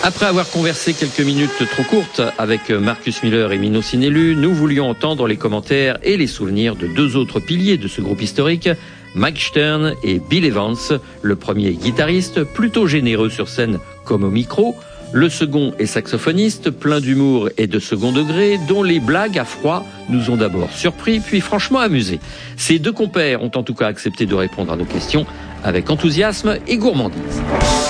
Après avoir conversé quelques minutes trop courtes avec Marcus Miller et Mino Sinelu, nous voulions entendre les commentaires et les souvenirs de deux autres piliers de ce groupe historique, Mike Stern et Bill Evans. Le premier guitariste, plutôt généreux sur scène comme au micro. Le second est saxophoniste, plein d'humour et de second degré, dont les blagues à froid nous ont d'abord surpris, puis franchement amusés. Ces deux compères ont en tout cas accepté de répondre à nos questions avec enthousiasme et gourmandise.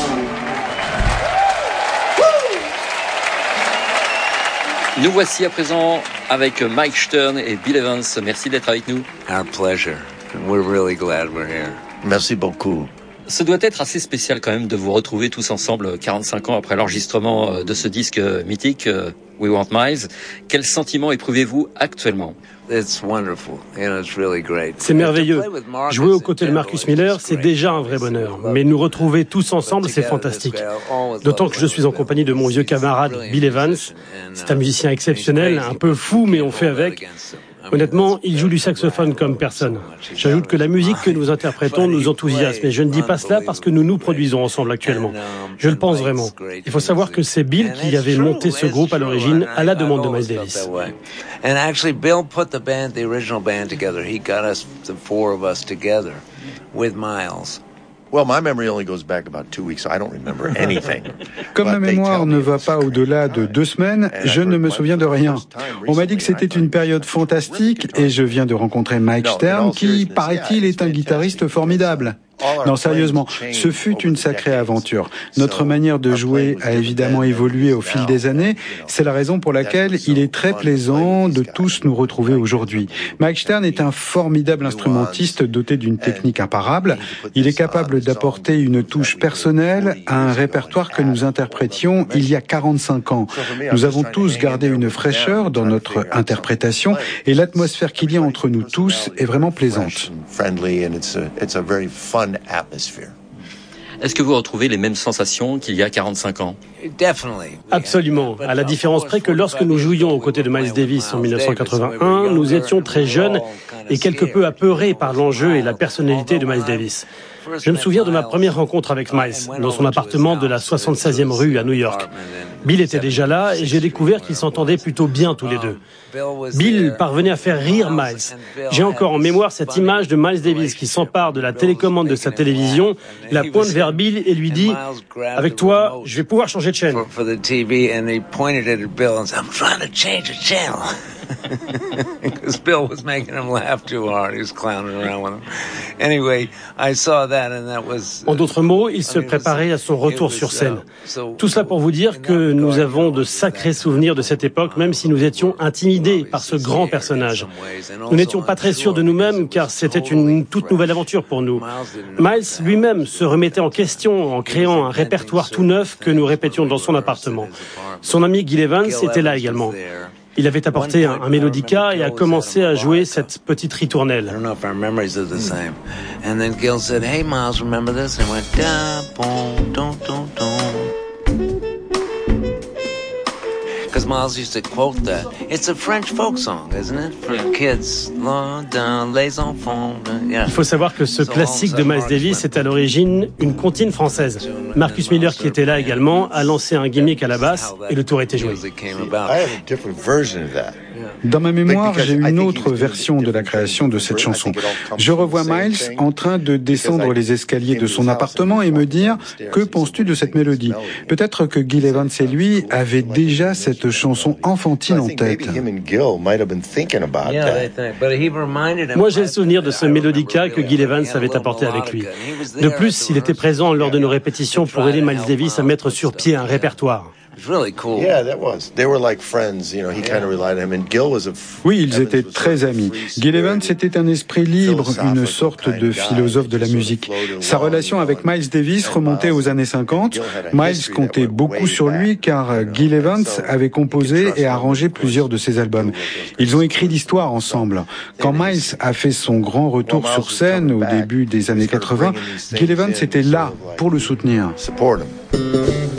Nous voici à présent avec Mike Stern et Bill Evans. Merci d'être avec nous. Our pleasure. We're really glad we're here. Merci beaucoup. Ce doit être assez spécial quand même de vous retrouver tous ensemble 45 ans après l'enregistrement de ce disque mythique, We Want Miles. Quel sentiment éprouvez-vous actuellement? It's wonderful. It's really great. C'est merveilleux. Jouer aux côtés de Marcus Miller, c'est déjà un vrai bonheur. Mais nous retrouver tous ensemble, c'est fantastique. D'autant que je suis en compagnie de mon vieux camarade Bill Evans. C'est un musicien exceptionnel, un peu fou, mais on fait avec. Honnêtement, il joue du saxophone comme personne. J'ajoute que la musique que nous interprétons nous enthousiasme. Et je ne dis pas cela parce que nous produisons ensemble actuellement. Je le pense vraiment. Il faut savoir que c'est Bill qui avait monté ce groupe à l'origine à la demande de Miles Davis. And actually, Bill put the original band together. He got us, the four of us together with Miles. Well, my memory only goes back about 2 weeks, so I don't remember anything. Comme ma mémoire ne va pas au-delà de 2 semaines, je ne me souviens de rien. On m'a dit que c'était une période fantastique et je viens de rencontrer Mike Stern qui, paraît-il, est un guitariste formidable. Non, sérieusement, ce fut une sacrée aventure. Notre manière de jouer a évidemment évolué au fil des années. C'est la raison pour laquelle il est très plaisant de tous nous retrouver aujourd'hui. Mike Stern est un formidable instrumentiste doté d'une technique imparable. Il est capable d'apporter une touche personnelle à un répertoire que nous interprétions il y a 45 ans. Nous avons tous gardé une fraîcheur dans notre interprétation et l'atmosphère qu'il y a entre nous tous est vraiment plaisante. Est-ce que vous retrouvez les mêmes sensations qu'il y a 45 ans? Absolument. À la différence près que lorsque nous jouions aux côtés de Miles Davis en 1981, nous étions très jeunes et quelque peu apeurés par l'enjeu et la personnalité de Miles Davis. Je me souviens de ma première rencontre avec Miles, dans son appartement de la 76e rue à New York. Bill était déjà là et j'ai découvert qu'ils s'entendaient plutôt bien tous les deux. Bill parvenait à faire rire Miles. J'ai encore en mémoire cette image de Miles Davis qui s'empare de la télécommande de sa télévision, la pointe vers Bill et lui dit « Avec toi, je vais pouvoir changer de chaîne ». Because Bill was making him laugh too hard. He was clowning around with him. Anyway, I saw that and that was... En d'autres mots, il se préparait à son retour sur scène. Tout cela pour vous dire que nous avons de sacrés souvenirs de cette époque, même si nous étions intimidés par ce grand personnage. Nous n'étions pas très sûrs de nous-mêmes, car c'était une toute nouvelle aventure pour nous. Miles lui-même se remettait en question en créant un répertoire tout neuf que nous répétions dans son appartement. Son ami Gil Evans était là également. Il avait apporté un mélodica et a commencé à jouer cette petite ritournelle. I don't know if our memories are the same. And then Gil said, "Hey, Miles, remember this?" And I went, "Da, boom, dum, dum, dum." Because Miles used to quote that. It's a French folk song, isn't it? For kids. Les enfants. Yeah. Il faut savoir que ce classique de Miles Davis est à l'origine une comptine française. Marcus Miller, qui était là également, a lancé un gimmick à la basse et le tour était joué. Dans ma mémoire, j'ai une autre version de la création de cette chanson. Je revois Miles en train de descendre les escaliers de son appartement et me dire « Que penses-tu de cette mélodie ?» Peut-être que Gil Evans et lui avaient déjà cette chanson enfantine en tête. Moi, j'ai le souvenir de ce mélodica que Gil Evans avait apporté avec lui. De plus, il était présent lors de nos répétitions pour aider Miles Davis à mettre sur pied un répertoire. Oui, ils étaient très amis. Gil Evans était un esprit libre, une sorte de philosophe de la musique. Sa relation avec Miles Davis remontait aux années 50. Miles comptait beaucoup sur lui car Gil Evans avait composé et arrangé plusieurs de ses albums. Ils ont écrit l'histoire ensemble. Quand Miles a fait son grand retour sur scène au début des années 80, Gil Evans était là pour le soutenir.